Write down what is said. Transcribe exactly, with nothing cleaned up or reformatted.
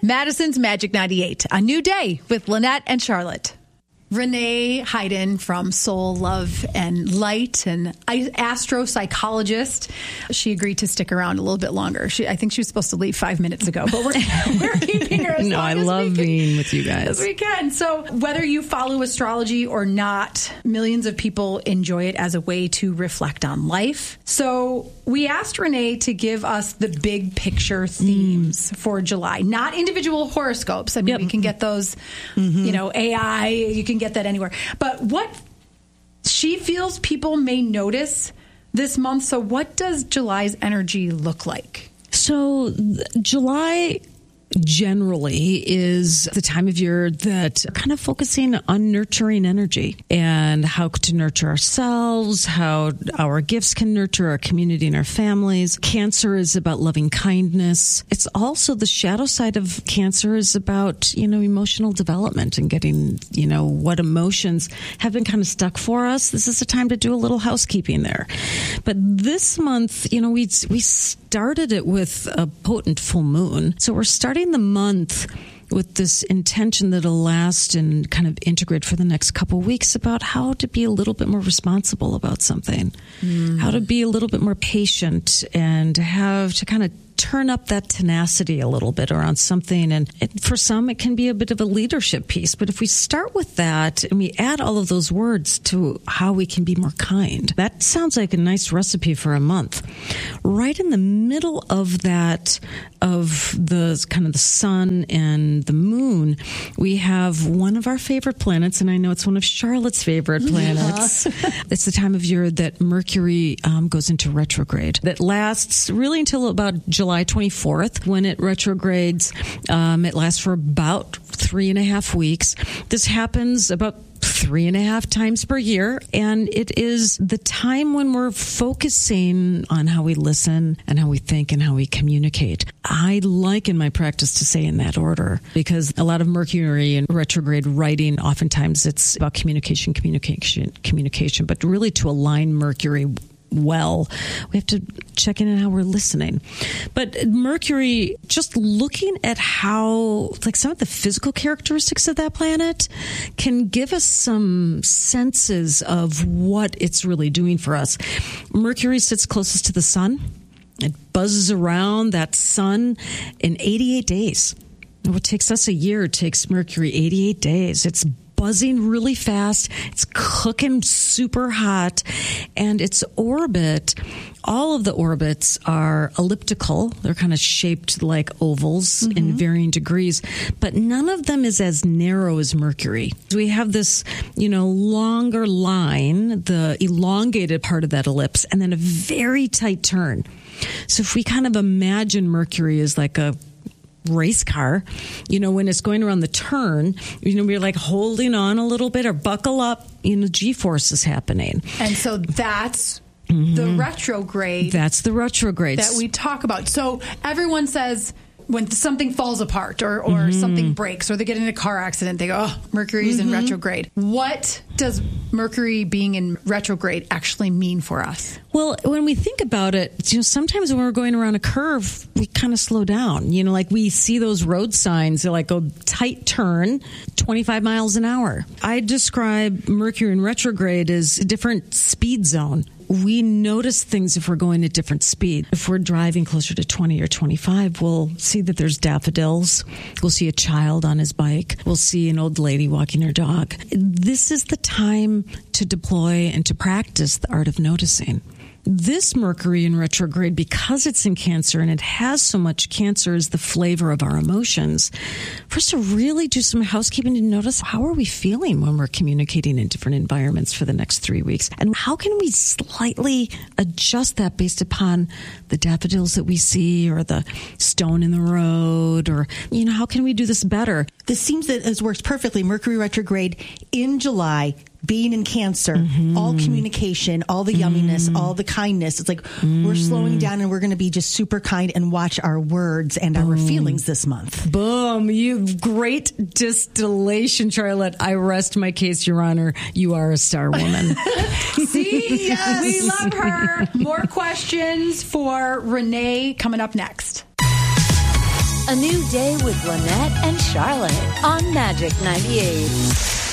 Madison's Magic ninety-eight, a new day with Lynette and Charlotte. Renee Hayden from Soul, Love, and Light, an astropsychologist. She agreed to stick around a little bit longer. She, I think she was supposed to leave five minutes ago, but we're, we're keeping her as no, long I as love we can, being with you guys. As we can. So whether you follow astrology or not, millions of people enjoy it as a way to reflect on life. So we asked Renee to give us the big picture themes mm. for July, not individual horoscopes. I mean, yep. we can get those, mm-hmm. you know, A I, you can get that anywhere. But what she feels people may notice this month. So what does July's energy look like? So th- July generally is the time of year that kind of focusing on nurturing energy and how to nurture ourselves, how our gifts can nurture our community and our families. Cancer is about loving kindness. It's also the shadow side of Cancer is about, you know, emotional development and getting, you know, what emotions have been kind of stuck for us. This is a time to do a little housekeeping there. But this month, you know, we we started it with a potent full moon. So we're starting the month with this intention that'll last and kind of integrate for the next couple of weeks about how to be a little bit more responsible about something, mm. how to be a little bit more patient and have to kind of turn up that tenacity a little bit around something. And it, for some, it can be a bit of a leadership piece. But if we start with that and we add all of those words to how we can be more kind, that sounds like a nice recipe for a month. Right in the middle of that, of the kind of the sun and the moon, we have one of our favorite planets, and I know it's one of Charlotte's favorite planets. Yeah. It's the time of year that Mercury um, goes into retrograde. That lasts really until about July twenty-fourth, when it retrogrades. Um, it lasts for about three and a half weeks. This happens about three and a half times per year. And it is the time when we're focusing on how we listen and how we think and how we communicate. I like in my practice to say in that order, because a lot of Mercury and retrograde writing, oftentimes it's about communication, communication, communication, but really to align Mercury well, we have to check in on how we're listening. But Mercury, just looking at how, like some of the physical characteristics of that planet can give us some senses of what it's really doing for us. Mercury sits closest to the sun. It buzzes around that sun in eighty-eight days. What takes us a year takes Mercury eighty-eight days. It's buzzing really fast. It's cooking super hot. And its orbit, all of the orbits are elliptical. They're kind of shaped like ovals mm-hmm. in varying degrees, but none of them is as narrow as Mercury. We have this, you know, longer line, the elongated part of that ellipse, and then a very tight turn. So if we kind of imagine Mercury as like a race car, you know, when it's going around the turn, you know, we're like holding on a little bit or buckle up, you know, G-force is happening. And so that's mm-hmm. the retrograde. That's the retrograde that we talk about. So everyone says when something falls apart or, or mm-hmm. something breaks or they get in a car accident, they go, oh, Mercury's mm-hmm. in retrograde. What does Mercury being in retrograde actually mean for us? Well, when we think about it, you know, sometimes when we're going around a curve, we kind of slow down. You know, like we see those road signs, they're like a tight turn, twenty-five miles an hour. I describe Mercury in retrograde as a different speed zone. We notice things if we're going at different speed. If we're driving closer to twenty or twenty-five, we'll see that there's daffodils. We'll see a child on his bike. We'll see an old lady walking her dog. This is the time to deploy and to practice the art of noticing. This Mercury in retrograde, because it's in Cancer and it has so much Cancer as the flavor of our emotions, for us to really do some housekeeping to notice how are we feeling when we're communicating in different environments for the next three weeks? And how can we slightly adjust that based upon the daffodils that we see or the stone in the road? Or, you know, how can we do this better? This seems that it works perfectly. Mercury retrograde in July, being in Cancer, mm-hmm. all communication, all the yumminess, mm. all the kindness. It's like mm. we're slowing down and we're going to be just super kind and watch our words and Boom. Our feelings this month. Boom. You great distillation, Charlotte. I rest my case, Your Honor. You are a star woman. See? Yes. We love her. More questions for Renee coming up next. A new day with Lynette and Charlotte on Magic ninety-eight.